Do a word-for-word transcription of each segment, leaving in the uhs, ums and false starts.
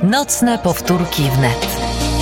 Nocne powtórki wnet.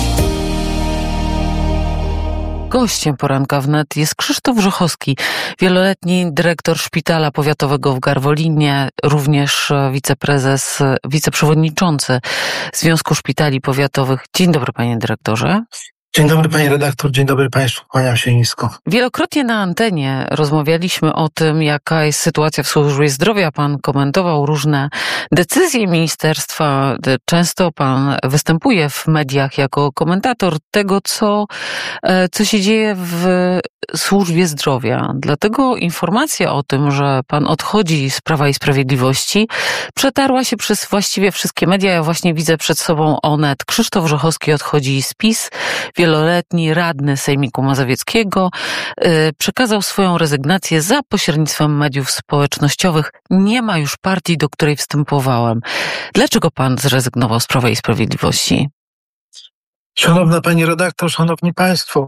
Gościem poranka wnet jest Krzysztof Wrzechowski, wieloletni dyrektor Szpitala Powiatowego w Garwolinie, również wiceprezes, wiceprzewodniczący Związku Szpitali Powiatowych. Dzień dobry, panie dyrektorze. Dzień dobry, pani redaktor, dzień dobry państwu, kłaniam się nisko. Wielokrotnie na antenie rozmawialiśmy o tym, jaka jest sytuacja w służbie zdrowia. Pan komentował różne decyzje ministerstwa. Często pan występuje w mediach jako komentator tego, co, co się dzieje w służbie zdrowia. Dlatego informacja o tym, że pan odchodzi z Prawa i Sprawiedliwości, przetarła się przez właściwie wszystkie media. Ja właśnie widzę przed sobą Onet. Krzysztof Wrzechowski odchodzi z PiS. Wieloletni radny Sejmiku Mazowieckiego przekazał swoją rezygnację za pośrednictwem mediów społecznościowych. Nie ma już partii, do której wstępowałem. Dlaczego pan zrezygnował z Prawa i Sprawiedliwości? Szanowna pani redaktor, szanowni państwo,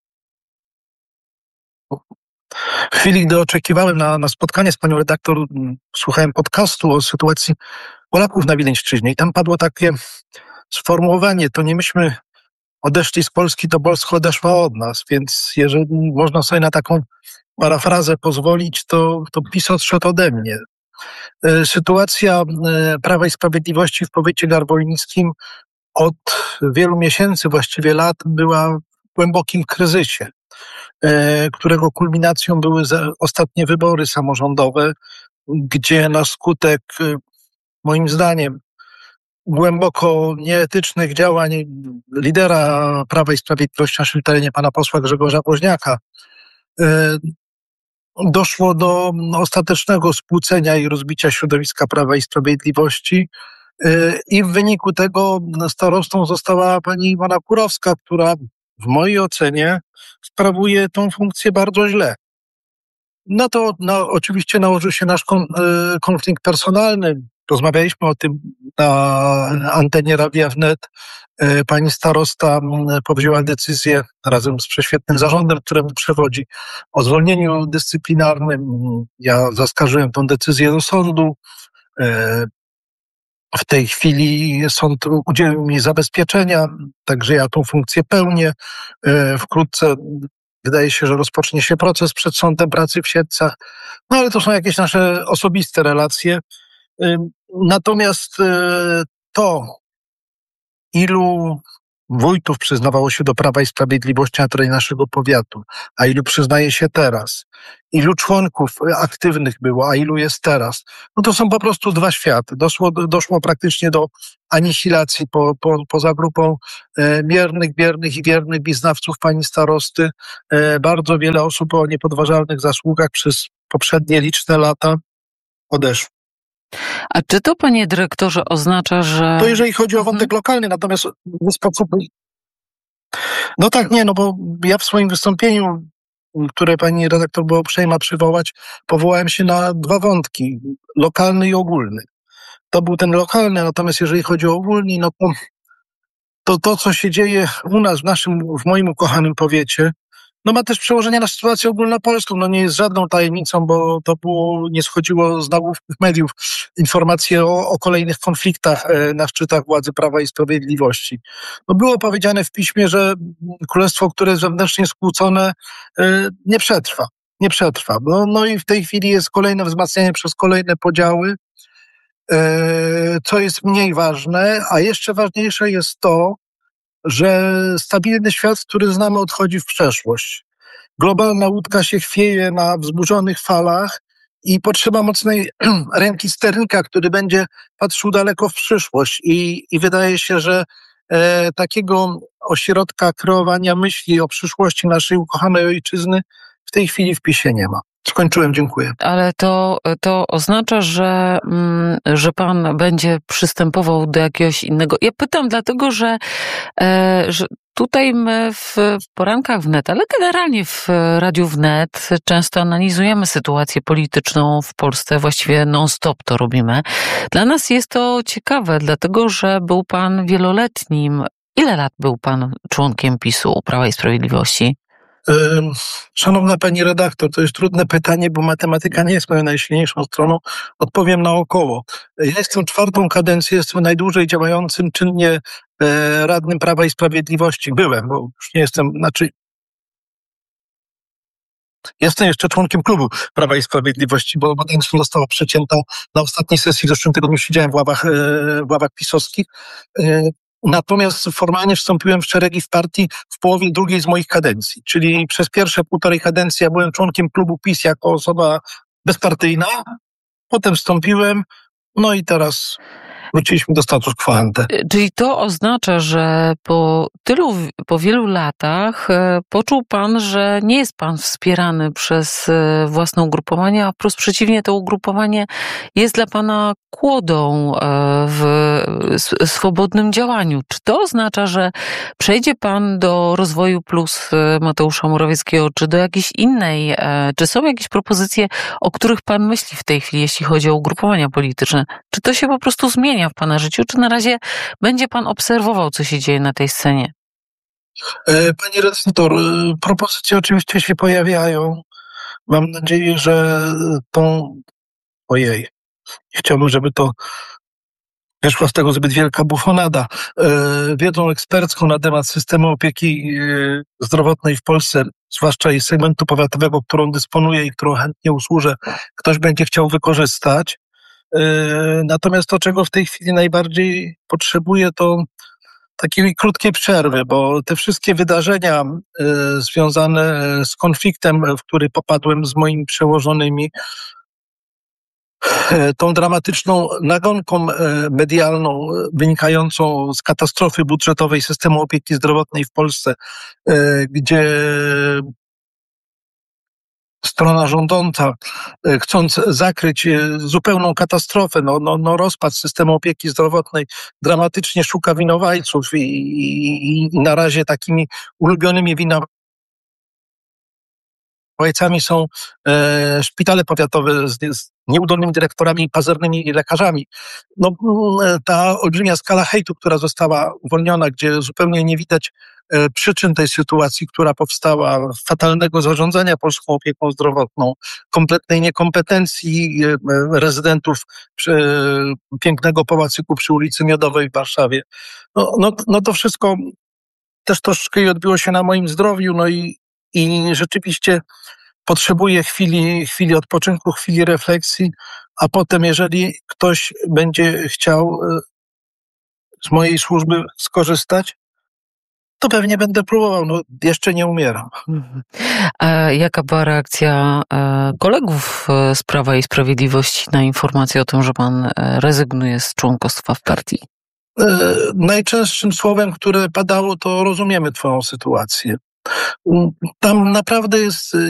w chwili, gdy oczekiwałem na, na spotkanie z panią redaktor, słuchałem podcastu o sytuacji Polaków na Wileńszczyźnie i tam padło takie sformułowanie, to nie myśmy odeszli z Polski, to Polska odeszła od nas, więc jeżeli można sobie na taką parafrazę pozwolić, to, to PiS odszedł ode mnie. Sytuacja Prawa i Sprawiedliwości w powiecie garwolińskim od wielu miesięcy, właściwie lat, była w głębokim kryzysie, którego kulminacją były ostatnie wybory samorządowe, gdzie na skutek, moim zdaniem, głęboko nieetycznych działań lidera Prawa i Sprawiedliwości, na terenie pana posła Grzegorza Woźniaka, doszło do ostatecznego skłócenia i rozbicia środowiska Prawa i Sprawiedliwości i w wyniku tego starostą została pani Iwona Kurowska, która w mojej ocenie sprawuje tą funkcję bardzo źle. No to no, oczywiście nałożył się nasz kon, konflikt personalny. Rozmawialiśmy o tym na antenie Radia Wnet. Pani starosta powzięła decyzję razem z prześwietnym zarządem, któremu przewodzi, o zwolnieniu dyscyplinarnym. Ja zaskarżyłem tę decyzję do sądu. W tej chwili sąd udzielił mi zabezpieczenia, także ja tą funkcję pełnię. Wkrótce wydaje się, że rozpocznie się proces przed Sądem Pracy w Siedlcach. No ale to są jakieś nasze osobiste relacje. Natomiast to, ilu wójtów przyznawało się do Prawa i Sprawiedliwości na terenie naszego powiatu, a ilu przyznaje się teraz, ilu członków aktywnych było, a ilu jest teraz, no to są po prostu dwa światy. Doszło, doszło praktycznie do anihilacji po, po, poza grupą e, miernych, biernych i wiernych wyznawców pani starosty. E, bardzo wiele osób o niepodważalnych zasługach przez poprzednie liczne lata odeszło. A czy to, panie dyrektorze, oznacza, że... To jeżeli chodzi o wątek mhm. lokalny, natomiast w sposób... No tak, nie, no bo ja w swoim wystąpieniu, które pani redaktor była uprzejma przywołać, powołałem się na dwa wątki, lokalny i ogólny. To był ten lokalny, natomiast jeżeli chodzi o ogólny, no to to, to co się dzieje u nas, w naszym, w moim ukochanym powiecie, no ma też przełożenie na sytuację ogólnopolską. No nie jest żadną tajemnicą, bo to było, nie schodziło z nagłówków mediów informacje o, o kolejnych konfliktach na szczytach władzy Prawa i Sprawiedliwości. No było powiedziane w piśmie, że królestwo, które jest wewnętrznie skłócone, nie przetrwa. Nie przetrwa. No, no i w tej chwili jest kolejne wzmacnianie przez kolejne podziały, co jest mniej ważne, a jeszcze ważniejsze jest to, że stabilny świat, który znamy, odchodzi w przeszłość. Globalna łódka się chwieje na wzburzonych falach i potrzeba mocnej ręki sternika, który będzie patrzył daleko w przyszłość. I, i wydaje się, że e, takiego ośrodka kreowania myśli o przyszłości naszej ukochanej ojczyzny w tej chwili w PiSie nie ma. Skończyłem, dziękuję. Ale to, to oznacza, że, że pan będzie przystępował do jakiegoś innego... Ja pytam dlatego, że, że tutaj my w porankach wnet, ale generalnie w Radiu Wnet często analizujemy sytuację polityczną w Polsce, właściwie non-stop to robimy. Dla nas jest to ciekawe, dlatego że był pan wieloletnim... Ile lat był pan członkiem PiSu, Prawa i Sprawiedliwości? Ym, Szanowna pani redaktor, to jest trudne pytanie, bo matematyka nie jest moją najsilniejszą stroną. Odpowiem naokoło. Ja jestem czwartą kadencję, jestem najdłużej działającym czynnie e, radnym Prawa i Sprawiedliwości. Byłem, bo już nie jestem, znaczy jestem jeszcze członkiem klubu Prawa i Sprawiedliwości, bo kadencja została przecięta na ostatniej sesji. W zeszłym tygodniu siedziałem w ławach, e, w ławach pisowskich. E, Natomiast formalnie wstąpiłem w szeregi w partii w połowie drugiej z moich kadencji, czyli przez pierwsze półtorej kadencji ja byłem członkiem klubu PiS jako osoba bezpartyjna, potem wstąpiłem, no i teraz wróciliśmy do status quo ante. Czyli to oznacza, że po tylu, po wielu latach poczuł pan, że nie jest pan wspierany przez własne ugrupowanie, a wprost przeciwnie, to ugrupowanie jest dla pana kłodą w swobodnym działaniu. Czy to oznacza, że przejdzie pan do Rozwoju Plus Mateusza Morawieckiego, czy do jakiejś innej, czy są jakieś propozycje, o których pan myśli w tej chwili, jeśli chodzi o ugrupowania polityczne? Czy to się po prostu zmienia w pana życiu, czy na razie będzie pan obserwował, co się dzieje na tej scenie? Pani redaktor, propozycje oczywiście się pojawiają. Mam nadzieję, że tą... Ojej, nie chciałbym, żeby to wyszła z tego zbyt wielka bufonada. Wiedzą ekspercką na temat systemu opieki zdrowotnej w Polsce, zwłaszcza i segmentu powiatowego, którą dysponuję i którą chętnie usłużę, ktoś będzie chciał wykorzystać. Natomiast to, czego w tej chwili najbardziej potrzebuję, to takiej krótkiej przerwy, bo te wszystkie wydarzenia związane z konfliktem, w który popadłem z moimi przełożonymi, tą dramatyczną nagonką medialną wynikającą z katastrofy budżetowej systemu opieki zdrowotnej w Polsce, gdzie strona rządząca, chcąc zakryć zupełną katastrofę, no, no, no rozpad systemu opieki zdrowotnej, dramatycznie szuka winowajców i, i, i na razie takimi ulubionymi winowajcami są e, szpitale powiatowe z, z nieudolnymi dyrektorami i pazernymi lekarzami. No, ta olbrzymia skala hejtu, która została uwolniona, gdzie zupełnie nie widać e, przyczyn tej sytuacji, która powstała, fatalnego zarządzania polską opieką zdrowotną, kompletnej niekompetencji e, rezydentów przy, e, pięknego pałacyku przy ulicy Miodowej w Warszawie. No, no, no to wszystko też troszkę odbiło się na moim zdrowiu, no i, i rzeczywiście potrzebuję chwili, chwili odpoczynku, chwili refleksji, a potem, jeżeli ktoś będzie chciał z mojej służby skorzystać, to pewnie będę próbował. No, jeszcze nie umieram. A jaka była reakcja kolegów z Prawa i Sprawiedliwości na informację o tym, że pan rezygnuje z członkostwa w partii? Najczęstszym słowem, które padało, to rozumiemy twoją sytuację. Tam naprawdę jest